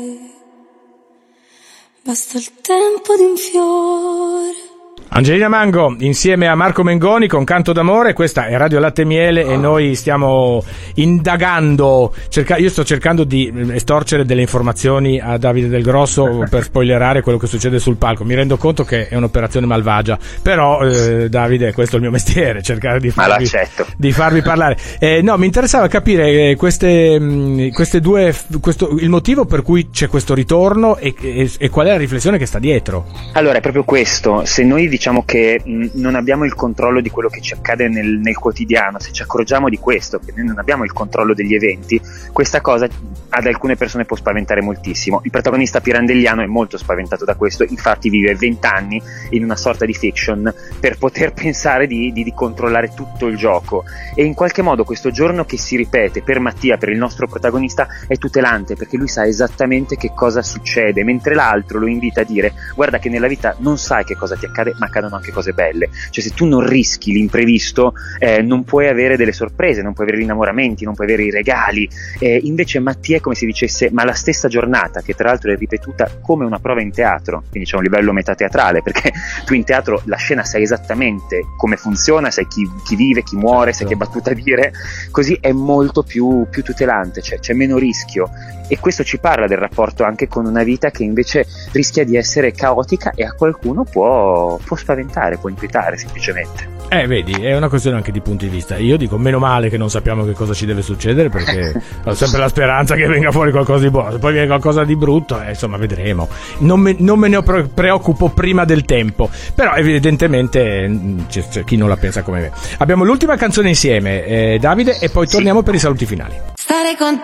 Basta il tempo di un fiore. Angelina Mango insieme a Marco Mengoni con Canto d'amore. Questa è Radio Latte e Miele e noi stiamo indagando, io sto cercando di estorcere delle informazioni a Davide Del Grosso per spoilerare quello che succede sul palco. Mi rendo conto che è un'operazione malvagia, però Davide, questo è il mio mestiere, cercare di farvi parlare. No, mi interessava capire queste due, il motivo per cui c'è questo ritorno e qual è la riflessione che sta dietro. Allora, è proprio questo: se noi diciamo che non abbiamo il controllo di quello che ci accade nel quotidiano, se ci accorgiamo di questo, che noi non abbiamo il controllo degli eventi, questa cosa ad alcune persone può spaventare moltissimo. Il protagonista pirandelliano è molto spaventato da questo, infatti vive 20 anni in una sorta di fiction per poter pensare di controllare tutto il gioco, e in qualche modo questo giorno che si ripete per Mattia, per il nostro protagonista, è tutelante, perché lui sa esattamente che cosa succede, mentre l'altro lo invita a dire: guarda che nella vita non sai che cosa ti accade, ma accadono anche cose belle. Cioè, se tu non rischi l'imprevisto, non puoi avere delle sorprese, non puoi avere gli innamoramenti, non puoi avere i regali. Invece Mattia è come se dicesse: ma la stessa giornata, che tra l'altro è ripetuta come una prova in teatro, quindi c'è un livello metateatrale, perché tu in teatro la scena sai esattamente come funziona, sai chi vive, chi muore, sai che battuta dire, così è molto più tutelante, cioè c'è meno rischio. E questo ci parla del rapporto anche con una vita che invece rischia di essere caotica e a qualcuno può spaventare, può inquietare semplicemente. Vedi, è una questione anche di punti di vista. Io dico, meno male che non sappiamo che cosa ci deve succedere, perché ho sempre la speranza che venga fuori qualcosa di buono. Se poi viene qualcosa di brutto, insomma, vedremo. Non me ne preoccupo prima del tempo, però evidentemente c'è chi non la pensa come me. Abbiamo l'ultima canzone insieme, Davide, e poi torniamo per i saluti finali. Stare con